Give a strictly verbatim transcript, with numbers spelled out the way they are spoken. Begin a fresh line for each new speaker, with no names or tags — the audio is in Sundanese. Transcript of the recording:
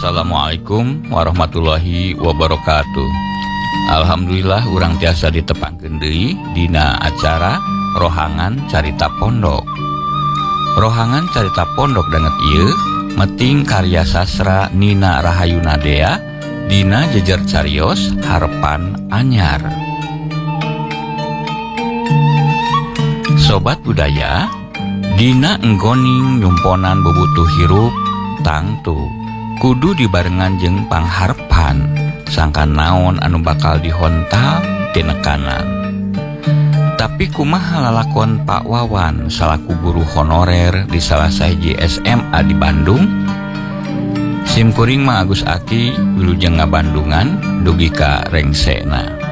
Assalamualaikum warahmatullahi wabarakatuh. Alhamdulillah urang tiasa ditepangkeun deui dina acara Rohangan Carita Pondok. Rohangan Carita Pondok danget ieu meting karya sastra Nina Rahayuna Dea dina jejer carios Harepan Anyar. Sobat budaya, dina enggoning nyumponan bubutuh hirup tangtu kudu dibarengan jeung pangharpan sangkan naon anu bakal dihontal tinekanan. Tapi kumaha lalakon Pak Wawan salaku guru honorer di salah sahiji S M A di Bandung? Simkuring mah Agus Aki wilujeng ngabandungan dugi ka rengsena.